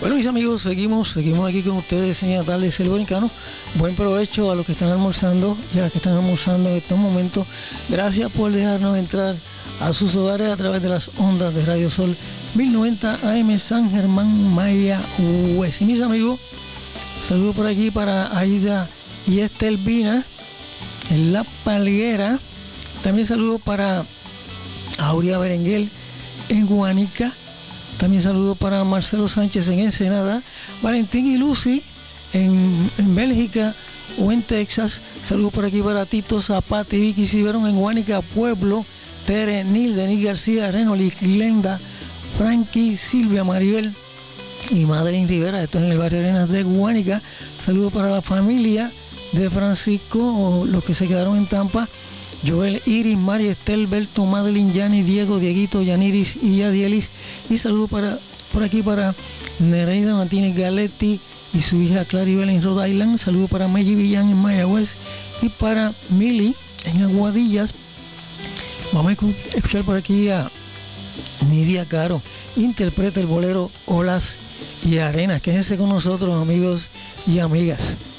Bueno, mis amigos, seguimos aquí con ustedes en la tarde del Bonicano. Buen provecho a los que están almorzando y a los que están almorzando en estos momentos. Gracias por dejarnos entrar a sus hogares a través de las ondas de Radio Sol 1090 AM San Germán, Mayagüez. Y mis amigos, saludos por aquí para Aida y Estelvina en La Palguera. También saludos para Aurea Berenguel en Guánica. También saludos para Marcelo Sánchez en Ensenada, Valentín y Lucy en Bélgica o en Texas. Saludos por aquí para Tito Zapata y Vicky Ciberón en Guánica, Pueblo, Tere, Nil, Denis García, Renoli, Glenda, Frankie, Silvia, Maribel y Madeline Rivera. Esto es en el barrio Arenas de Guánica. Saludos para la familia de Francisco, o los que se quedaron en Tampa. Joel, Iris, María, Estel, Berto, Madeline, Yani, Diego, Dieguito, Yaniris y Yadielis. Y saludos por aquí para Nereida Martínez Galetti y su hija Claribel en Rhode Island. Saludos para Meji Villán en Mayagüez y para Mili en Aguadillas. Vamos a escuchar por aquí a Nidia Caro, interpreta el bolero Olas y Arenas. Quédense con nosotros, amigos y amigas.